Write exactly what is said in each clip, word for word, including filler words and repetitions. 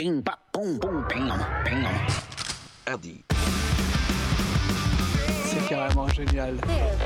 ping, pa, pum, pum, ping, ping. Adi. C'est carrément génial.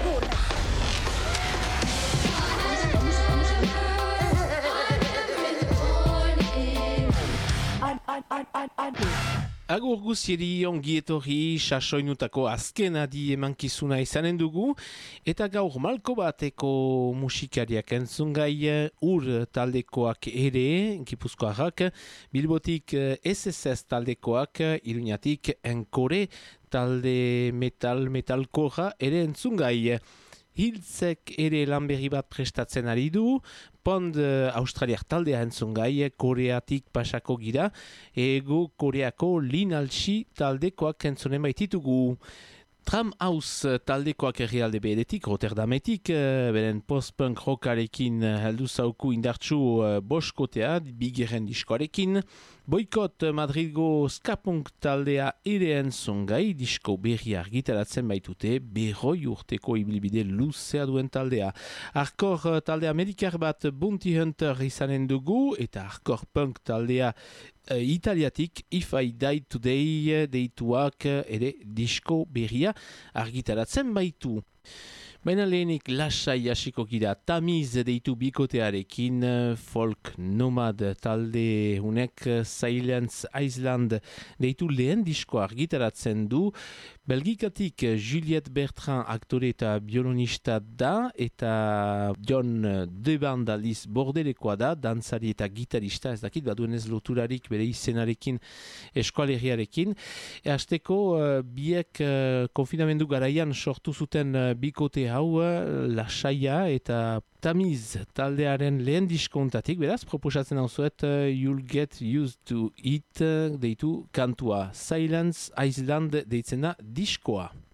Agur guzieri ongi etorri sasoinutako azken adi emankizuna izanen dugu, eta gaur malko bateko musikariak entzungai ur taldekoak ere, Gipuzkoarrak, Bilbotik S S S taldekoak, Iruñatik Enkore talde metal metalkorra ere entzungai. Hiltzek ere lan berri bat prestatzen ari du, Pond uh, australiak taldea entzungai, Koreatik pasako gira, ego Koreako Linaltsi taldekoak entzunen baititugu. Tram House taldekoak herrialde beretik, Rotterdametik, uh, beren post-punk rockarekin heldu zauku indartsu uh, boskotea, bigeren diskoarekin. Boikot Madrilgo skapunk taldea ere entzungai, disko berri argitaratzen baitute, berroi urteko ibilbide luzea duen taldea. Hardcore talde amerikar bat Bounty Hunter izanen dugu, eta hardcore punk taldea uh, italiatik If I Die Today deituak ere disko berria argitaratzen baitu. Baina lehenik lasai hasiko gira Tamiz deitu bikotearekin, folk nomad talde hunek Silence Island deitu lehen disko argitaratzen du. Belgikatik Juliette Bertrand aktore eta biolonista da, eta John Deband aliz bordelekoa da, dantzari eta gitarista, ez dakit baduen ez loturarik bere izenarekin eskualeriarekin. E hasteko biek konfinamendu garaian sortu zuten bikote hau, lasaia eta Tamiz taldearen lehen diskontatik, beraz, proposatzen hau zuet uh, You'll Get Used to It uh, deitu kantua. Silence Island deitzen da diskoa.